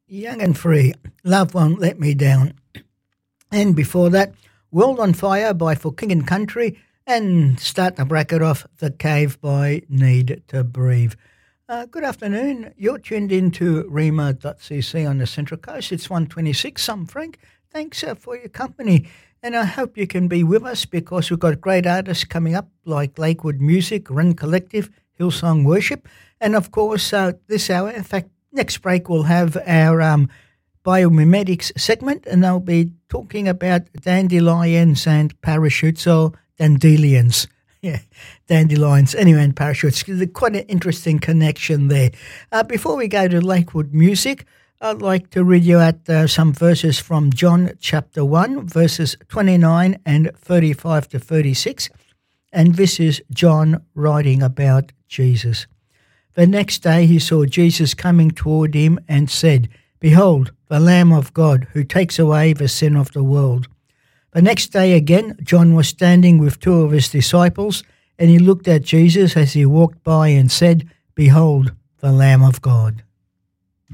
Young and Free, Love Won't Let Me Down. And before that, World on Fire by For King and Country, and start the bracket off, The Cave by Need to Breathe. Good afternoon. You're tuned into Rema.cc on the Central Coast. It's 1:26. I'm Frank. Thanks for your company. And I hope you can be with us because we've got great artists coming up like Lakewood Music, Run Collective, Hillsong Worship. And of course, this hour, in fact, next break we'll have our biomimetics segment, and they'll be talking about dandelions and parachutes, or dandelions. Yeah, dandelions. Anyway, and parachutes. Quite an interesting connection there. Before we go to Lakewood Music, I'd like to read you out some verses from John chapter 1, verses 29 and 35 to 36. And this is John writing about Jesus. The next day he saw Jesus coming toward him and said, "Behold, the Lamb of God, who takes away the sin of the world." The next day again, John was standing with two of his disciples, and he looked at Jesus as he walked by and said, "Behold, the Lamb of God."